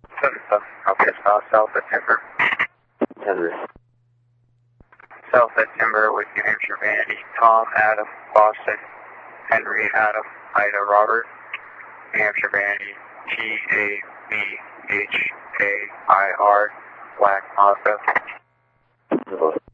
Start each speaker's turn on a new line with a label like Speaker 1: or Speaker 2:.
Speaker 1: Okay, South at Timber.
Speaker 2: Henry.
Speaker 1: South at Timber with New Hampshire Vanity. Tom, Adam, Boston, Henry, Adam, Ida, Robert. New Hampshire Vanity. TABHAIR. Black Mazda.